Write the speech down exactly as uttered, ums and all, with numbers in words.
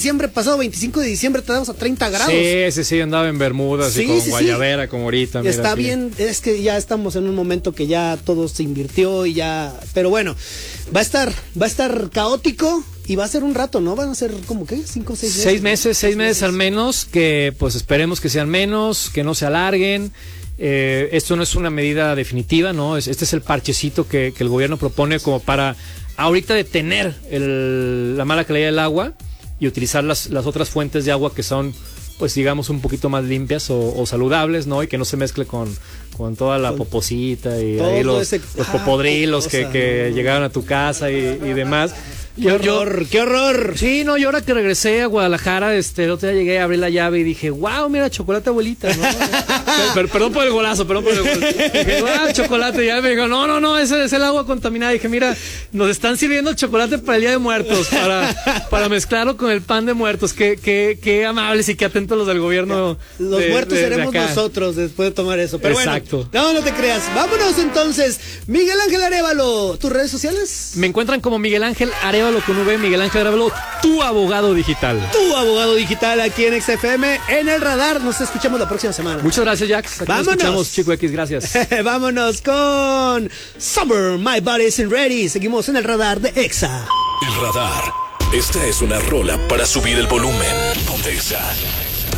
diciembre pasado, veinticinco de diciembre, estábamos a treinta grados. Sí, sí, sí, andaba en Bermudas sí, y con sí, guayabera sí. como ahorita. Mira, Está aquí. bien, es que ya estamos en un momento que ya todo se invirtió y ya, pero bueno, va a estar, va a estar caótico y va a ser un rato, ¿no? Van a ser como ¿qué? Cinco, seis meses. Seis meses, seis meses al menos, que pues esperemos que sean menos, que no se alarguen. Eh, esto no es una medida definitiva, ¿no? Es, este es el parchecito que, que el gobierno propone como para ahorita detener el, la mala calidad del agua y utilizar las, las otras fuentes de agua que son, pues digamos, un poquito más limpias o, o saludables, ¿no? Y que no se mezcle con, con toda la poposita y ahí los, ese, los ah, popodrilos cosa, que, que no. llegaron a tu casa y, y demás. ¡Qué horror! ¡Qué horror! Sí, no, yo ahora que regresé a Guadalajara, este, el otro día llegué, abrí la llave y dije, wow, mira, chocolate abuelita, ¿no? per, perdón por el golazo, perdón por el golazo. Dije, wow, chocolate. Y ya me dijo, no, no, no, ese es el agua contaminada. Y dije, mira, nos están sirviendo el chocolate para el Día de Muertos, para, para mezclarlo con el pan de muertos. Qué, qué, qué amables y qué atentos los del gobierno. Los de, muertos de, de seremos acá. nosotros después de tomar eso. Pero exacto. Bueno, no, no te creas. Vámonos entonces. Miguel Ángel Arévalo, ¿tus redes sociales? Me encuentran como Miguel Ángel Arévalo con V, Miguel Ángel Arévalo, tu abogado digital. Tu abogado digital aquí en X F M, en El Radar. Nos escuchamos la próxima semana. Muchas gracias, Jax. Aquí Vámonos. Nos escuchamos, Chico X, gracias. Vámonos con Summer, My Body Isn't Ready. Seguimos en El Radar de Exa. El Radar. Esta es una rola para subir el volumen. Ponte Exa.